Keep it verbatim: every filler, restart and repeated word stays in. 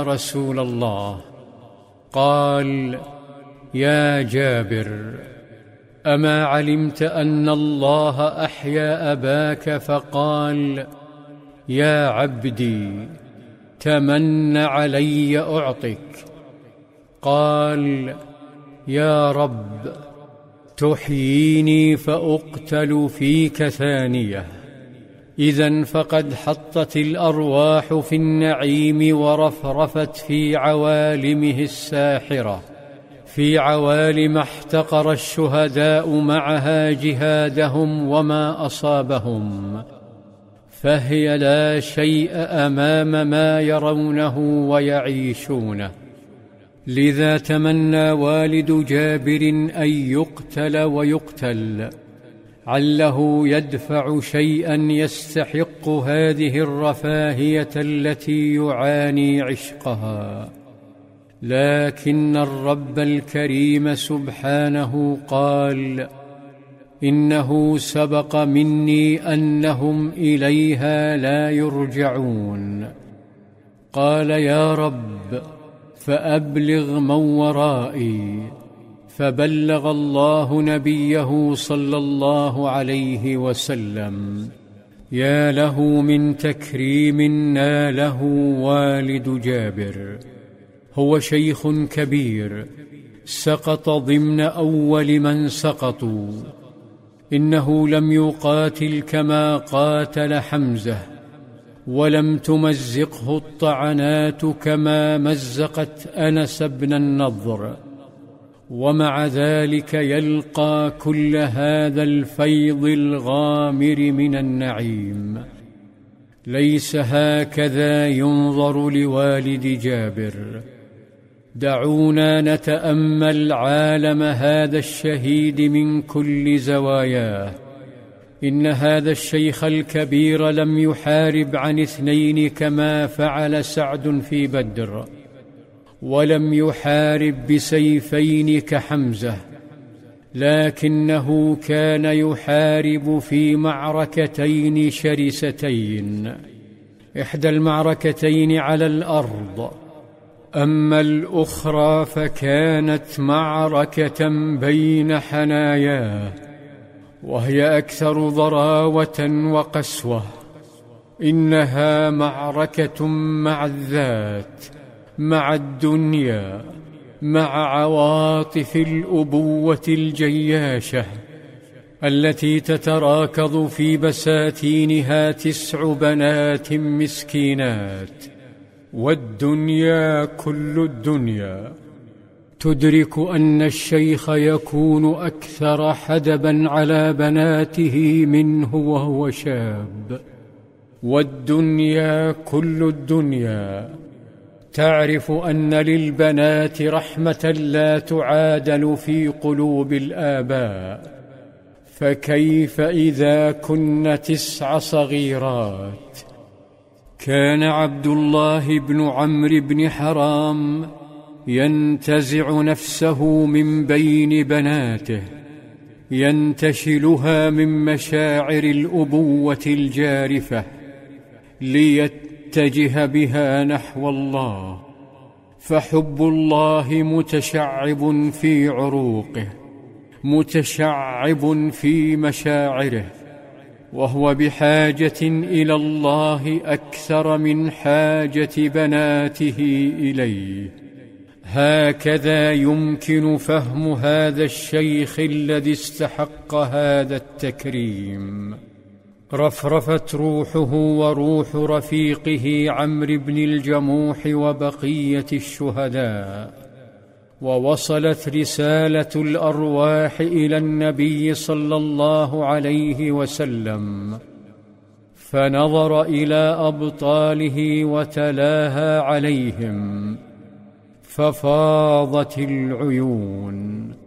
رسول الله. قال: يا جابر، أما علمت أن الله أحيا أباك فقال: يا عبدي تمن علي أعطك؟ قال: يا رب، تحييني فأقتل فيك ثانية. إذن فقد حطت الأرواح في النعيم ورفرفت في عوالمه الساحرة، في عوالم احتقر الشهداء معها جهادهم وما أصابهم، فهي لا شيء أمام ما يرونه ويعيشونه. لذا تمنى والد جابر أن يقتل ويقتل، عله يدفع شيئا يستحق هذه الرفاهية التي يعاني عشقها. لكن الرب الكريم سبحانه قال: إنه سبق مني أنهم إليها لا يرجعون. قال: يا رب، فأبلغ من ورائي. فبلغ الله نبيه صلى الله عليه وسلم. يا له من تكريم ناله والد جابر. هو شيخ كبير سقط ضمن أول من سقطوا. إنه لم يقاتل كما قاتل حمزة، ولم تمزقه الطعنات كما مزقت أنس بن النضر، ومع ذلك يلقى كل هذا الفيض الغامر من النعيم. ليس هكذا ينظر لوالد جابر. دعونا نتأمل عالم هذا الشهيد من كل زواياه. إن هذا الشيخ الكبير لم يحارب عن اثنين كما فعل سعد في بدر، ولم يحارب بسيفين كحمزة، لكنه كان يحارب في معركتين شرستين، إحدى المعركتين على الأرض، أما الأخرى فكانت معركة بين حناياه، وهي أكثر ضراوة وقسوة. إنها معركة مع الذات، مع الدنيا، مع عواطف الأبوة الجياشة التي تتراكض في بساتينها تسع بنات مسكينات، والدنيا كل الدنيا. تدرك أن الشيخ يكون أكثر حدبا على بناته منه وهو شاب، والدنيا كل الدنيا. تعرف أن للبنات رحمة لا تعادل في قلوب الآباء، فكيف إذا كن تسع صغيرات؟ كان عبد الله بن عمرو بن حرام ينتزع نفسه من بين بناته، ينتشلها من مشاعر الأبوة الجارفة ليتجه بها نحو الله، فحب الله متشعب في عروقه، متشعب في مشاعره، وهو بحاجة إلى الله أكثر من حاجة بناته إليه. هكذا يمكن فهم هذا الشيخ الذي استحق هذا التكريم. رفرفت روحه وروح رفيقه عمرو بن الجموح وبقية الشهداء، ووصلت رسالة الأرواح إلى النبي صلى الله عليه وسلم، فنظر إلى أبطاله وتلاها عليهم، ففاضت العيون.